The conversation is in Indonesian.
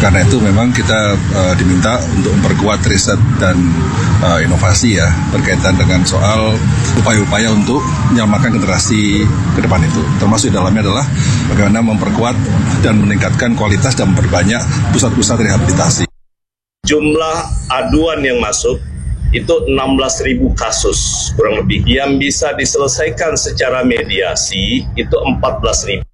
karena itu memang kita diminta untuk memperkuat riset dan inovasi ya berkaitan dengan soal upaya-upaya untuk menyelamatkan generasi ke depan itu. Termasuk di dalamnya adalah bagaimana memperkuat dan meningkatkan kualitas dan memperbanyak pusat-pusat rehabilitasi. Jumlah aduan yang masuk itu 16.000 kasus kurang lebih. Yang bisa diselesaikan secara mediasi itu 14.000.